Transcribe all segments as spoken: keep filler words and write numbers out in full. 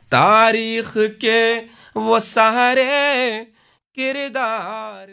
تاریخ کے وہ سارے کردار.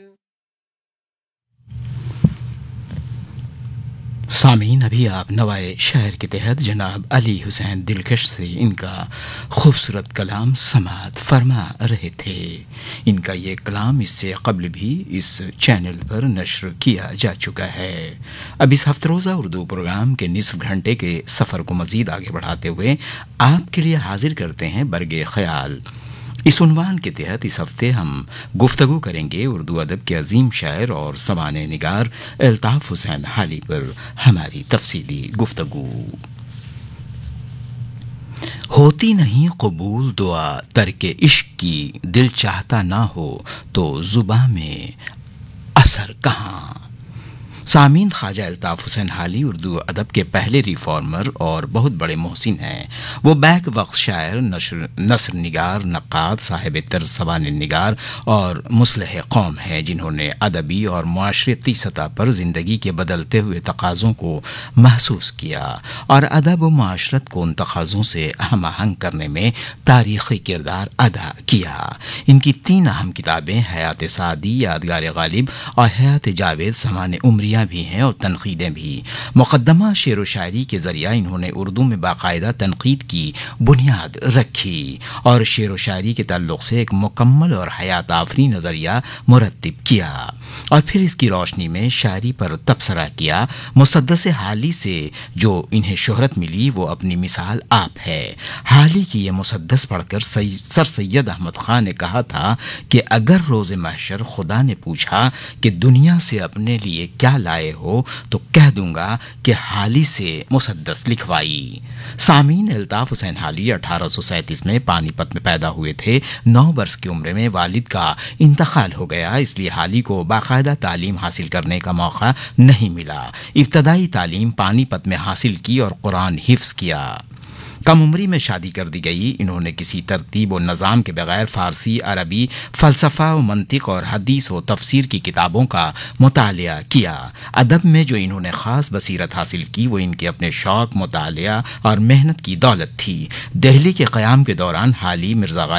سامعین، ابھی آپ نوائے شعر کے تحت جناب علی حسین دلکش سے ان کا خوبصورت کلام سماعت فرما رہے تھے. ان کا یہ کلام اس سے قبل بھی اس چینل پر نشر کیا جا چکا ہے. اب اس ہفتہ روزہ اردو پروگرام کے نصف گھنٹے کے سفر کو مزید آگے بڑھاتے ہوئے آپ کے لیے حاضر کرتے ہیں برگ خیال. اس عنوان کے تحت اس ہفتے ہم گفتگو کریں گے اردو ادب کے عظیم شاعر اور سوانح نگار الطاف حسین حالی پر. ہماری تفصیلی گفتگو. ہوتی نہیں قبول دعا ترک عشق کی، دل چاہتا نہ ہو تو زباں میں اثر کہاں. سامعین، خواجہ الطاف حسین حالی اردو ادب کے پہلے ریفارمر اور بہت بڑے محسن ہیں. وہ بیک وقت شاعر، نشر نثر نگار، نقاد، صاحب طرز سوانح نگار اور مصلح قوم ہیں، جنہوں نے ادبی اور معاشرتی سطح پر زندگی کے بدلتے ہوئے تقاضوں کو محسوس کیا اور ادب و معاشرت کو ان تقاضوں سے ہم آہنگ کرنے میں تاریخی کردار ادا کیا. ان کی تین اہم کتابیں حیات سعدی، یادگار غالب اور حیات جاوید سوانح عمریہ بھی ہیں اور تنقیدیں بھی. مقدمہ شعر و شاعری کے ذریعہ انہوں نے اردو میں باقاعدہ تنقید کی بنیاد رکھی اور شعر و شاعری کے تعلق سے ایک مکمل اور حیات آفرین نظریہ مرتب کیا اور پھر اس کی روشنی میں شاعری پر تبصرہ کیا. مسدس حالی سے جو انہیں شہرت ملی وہ اپنی مثال آپ ہے. حالی کی یہ مسدس پڑھ کر سر سید احمد خان نے کہا تھا کہ اگر روز محشر خدا نے پوچھا کہ دنیا سے اپنے لیے کیا لائے ہو تو کہہ دوں گا کہ حالی سے مسدس لکھوائی. سامعین، الطاف حسین حالی اٹھارہ سو سینتیس میں پانی پت میں پیدا ہوئے تھے. نو برس کی عمر میں والد کا انتقال ہو گیا، اس لیے حالی کو باقاعدہ تعلیم حاصل کرنے کا موقع نہیں ملا. ابتدائی تعلیم پانی پت میں حاصل کی اور قرآن حفظ کیا. کم عمری میں شادی کر دی گئی. انہوں نے کسی ترتیب و نظام کے بغیر فارسی، عربی، فلسفہ و منطق اور حدیث و تفسیر کی کتابوں کا مطالعہ کیا. ادب میں جو انہوں نے خاص بصیرت حاصل کی وہ ان کے اپنے شوق، مطالعہ اور محنت کی دولت تھی. دہلی کے قیام کے دوران حالی مرزا غالب